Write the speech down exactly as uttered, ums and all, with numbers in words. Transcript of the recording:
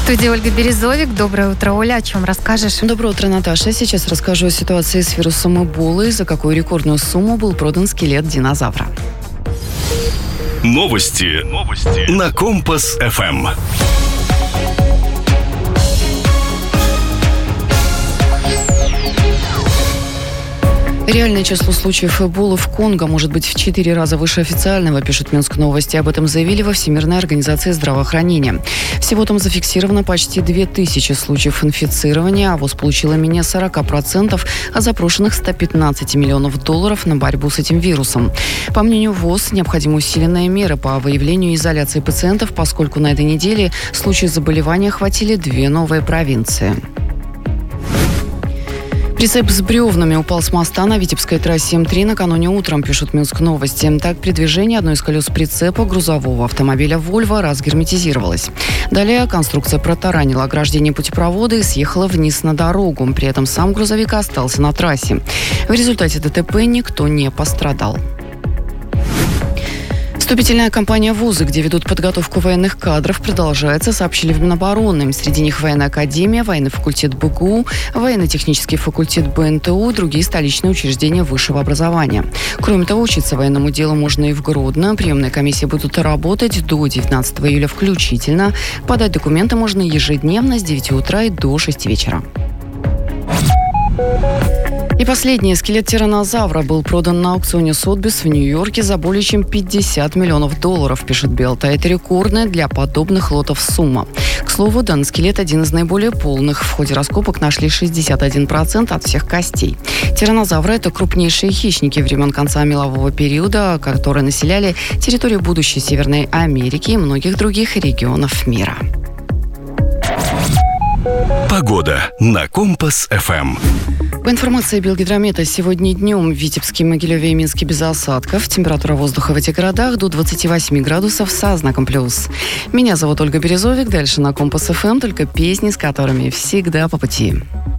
В студии Ольга Березовик. Доброе утро, Оля. О чем расскажешь? Доброе утро, Наташа. Сейчас расскажу о ситуации с вирусом Эболы, за какую рекордную сумму был продан скелет динозавра. Новости, Новости. на Компас-ФМ. Реальное число случаев Эболы в Конго может быть в четыре раза выше официального, пишет Минск Новости. Об этом заявили во Всемирной организации здравоохранения. Всего там зафиксировано почти две тысячи случаев инфицирования, а ВОЗ получила менее сорок процентов от запрошенных ста пятнадцати миллионов долларов на борьбу с этим вирусом. По мнению ВОЗ, необходимы усиленные меры по выявлению и изоляции пациентов, поскольку на этой неделе случаи заболевания охватили две новые провинции. Прицеп с бревнами упал с моста на Витебской трассе М три накануне утром, пишут Минск Новости. Так, при движении одной из колес прицепа грузового автомобиля «Вольво» разгерметизировалось. Далее конструкция протаранила ограждение путепровода и съехала вниз на дорогу. При этом сам грузовик остался на трассе. В результате ДТП никто не пострадал. Вступительная кампания вузы, где ведут подготовку военных кадров, продолжается, сообщили в Минобороны. Среди них военная академия, военный факультет БГУ, военно-технический факультет БНТУ и другие столичные учреждения высшего образования. Кроме того, учиться военному делу можно и в Гродно. Приемные комиссии будут работать до девятнадцатого июля включительно. Подать документы можно ежедневно с девяти утра и до шести вечера. И последний. Скелет тираннозавра был продан на аукционе Сотбис в Нью-Йорке за более чем пятьдесят миллионов долларов, пишет Белта. Это рекордная для подобных лотов сумма. К слову, данный скелет один из наиболее полных. В ходе раскопок нашли шестьдесят один процент от всех костей. Тираннозавры – это крупнейшие хищники времен конца мелового периода, которые населяли территорию будущей Северной Америки и многих других регионов мира. Погода на Компас-ФМ. По информации Белгидромета, сегодня днем в Витебске, Могилеве и Минске без осадков. Температура воздуха в этих городах до двадцати восьми градусов со знаком плюс. Меня зовут Ольга Березовик. Дальше на Компас-ФМ только песни, с которыми всегда по пути.